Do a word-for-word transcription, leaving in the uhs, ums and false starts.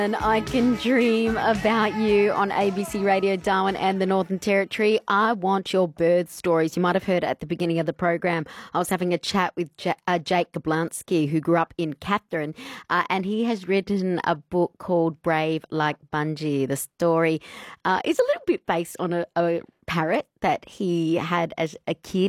And I Can Dream About You on A B C Radio Darwin and the Northern Territory. I want your bird stories. You might have heard at the beginning of the program, I was having a chat with J- uh, Jake Gablansky, who grew up in Katherine, uh, and he has written a book called Brave Like Bungie. The story uh, is a little bit based on a, a parrot that he had as a kid.